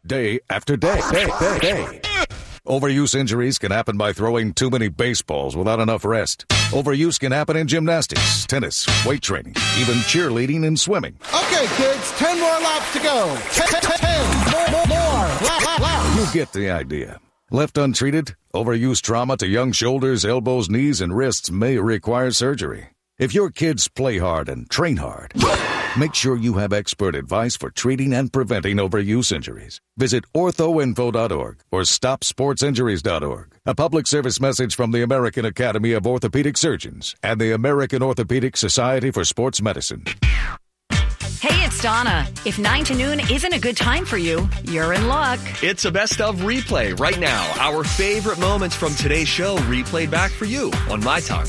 day after day. Overuse injuries can happen by throwing too many baseballs without enough rest. Overuse can happen in gymnastics, tennis, weight training, even cheerleading and swimming. Okay, kids, 10 more laps to go. 10 more. Laps. You get the idea. Left untreated, overuse trauma to young shoulders, elbows, knees, and wrists may require surgery. If your kids play hard and train hard, make sure you have expert advice for treating and preventing overuse injuries. Visit orthoinfo.org or stopsportsinjuries.org. A public service message from the American Academy of Orthopedic Surgeons and the American Orthopedic Society for Sports Medicine. Hey, it's Donna. If 9 to noon isn't a good time for you, you're in luck. It's a best of replay right now. Our favorite moments from today's show replayed back for you on My Talk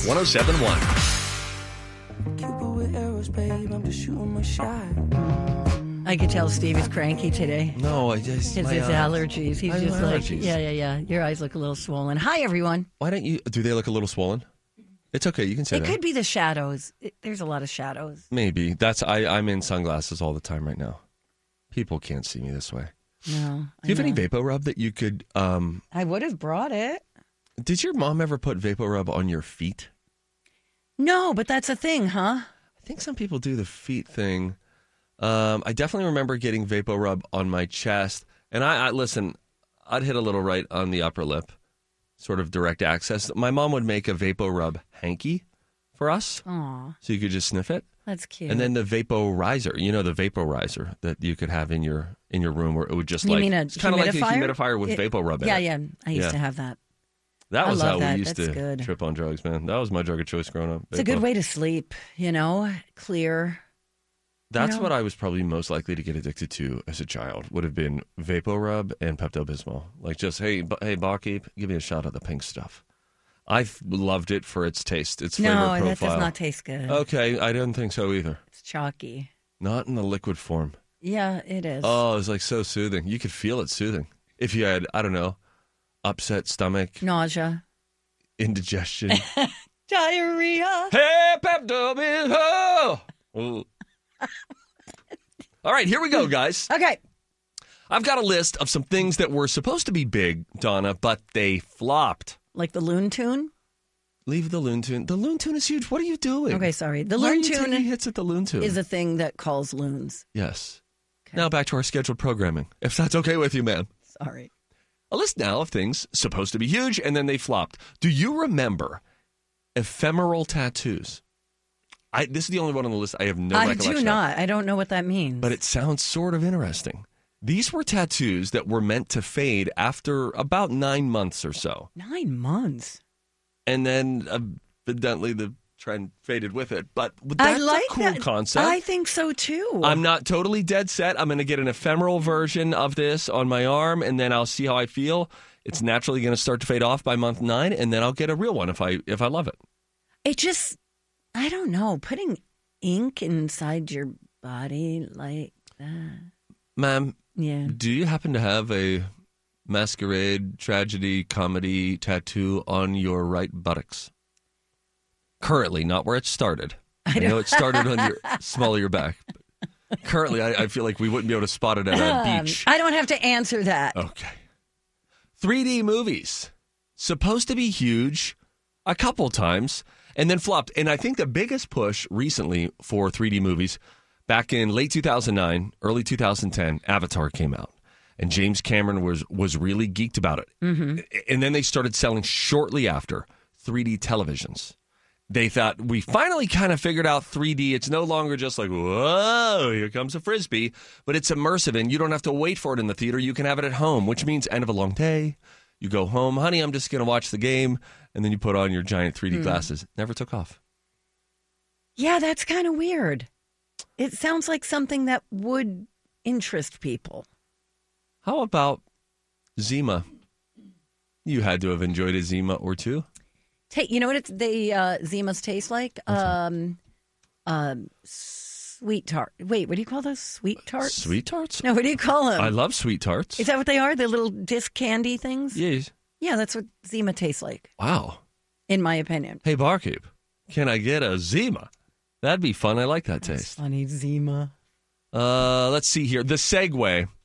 107.1. Cupid with arrows, babe. I'm just shooting my shot. I could tell Steve is cranky today. No, I just... It's his allergies. He's just like, allergies. yeah. Your eyes look a little swollen. Hi, everyone. Why don't you... Do they look a little swollen? It's okay. You can say It that. could be the shadows. There's a lot of shadows. Maybe. I'm in sunglasses all the time right now. People can't see me this way. No. Do you have any VapoRub that you could... I would have brought it. Did your mom ever put VapoRub on your feet? No, but that's a thing, huh? I think some people do the feet thing. I definitely remember getting VapoRub on my chest. And I listen, I'd hit a little right on the upper lip, sort of direct access. My mom would make a VapoRub hanky for us. Aw. So you could just sniff it. That's cute. And then the vaporizer, the vaporizer that you could have in your room where it would just You mean a it's kind of like a humidifier? humidifier with VapoRub in it. Yeah. I used to have that. That I was love how that. we used That's to good. trip on drugs, man. That was my drug of choice growing up. It's a good way to sleep, clear. That's what I was probably most likely to get addicted to as a child, would have been VapoRub and Pepto-Bismol. Like just, hey, barkeep, give me a shot of the pink stuff. I loved it for its taste, its flavor profile. No, that does not taste good. Okay, I didn't think so either. It's chalky. Not in the liquid form. Yeah, it is. Oh, it was like so soothing. You could feel it soothing. If you had, I don't know, upset stomach, Nausea. indigestion. Diarrhea. Hey, Pepto-Bismol! Ooh. All right, here we go, guys. Okay. I've got a list of some things that were supposed to be big, Donna, but they flopped. Like the Loon Tune? Leave the Loon Tune. The Loon Tune is huge. What are you doing? Okay, sorry. The Why are Loon you Tune taking hits at the Loon Tune? is a thing that calls loons. Yes. Okay. Now back to our scheduled programming, if that's okay with you, ma'am. Sorry. A list now of things supposed to be huge, and then they flopped. Do you remember ephemeral tattoos? This is the only one on the list I have no recollection I do not. I don't know what that means. But it sounds sort of interesting. These were tattoos that were meant to fade after about 9 months or so. 9 months? And then, evidently, the trend faded with it. But that's a cool concept. I think so, too. I'm not totally dead set. I'm going to get an ephemeral version of this on my arm, and then I'll see how I feel. It's naturally going to start to fade off by month 9, and then I'll get a real one if I love it. It just, I don't know, putting ink inside your body like that. Ma'am, Yeah. do you happen to have a masquerade, tragedy, comedy tattoo on your right buttocks? Currently, not where it started. I know it started on your small of your back. But currently, I feel like we wouldn't be able to spot it at a beach. I don't have to answer that. Okay. 3D movies. Supposed to be huge a couple times and then flopped. And I think the biggest push recently for 3D movies, back in late 2009, early 2010, Avatar came out. And James Cameron was really geeked about it. Mm-hmm. And then they started selling shortly after 3D televisions. They thought, we finally kind of figured out 3D. It's no longer just like, whoa, here comes a Frisbee. But it's immersive, and you don't have to wait for it in the theater. You can have it at home, which means end of a long day. You go home, honey, I'm just going to watch the game. And then you put on your giant 3D glasses. Never took off. Yeah, that's kind of weird. It sounds like something that would interest people. How about Zima? You had to have enjoyed a Zima or two. You know what Zimas taste like? Sweet tart. Wait, what do you call those? Sweet tarts? Sweet tarts? No, what do you call them? I love sweet tarts. Is that what they are? The little disc candy things? Yes. Yeah, that's what Zima tastes like. Wow. In my opinion. Hey, barkeep, can I get a Zima? That'd be fun. I like that taste. Funny, Zima. Let's see here. The Segway.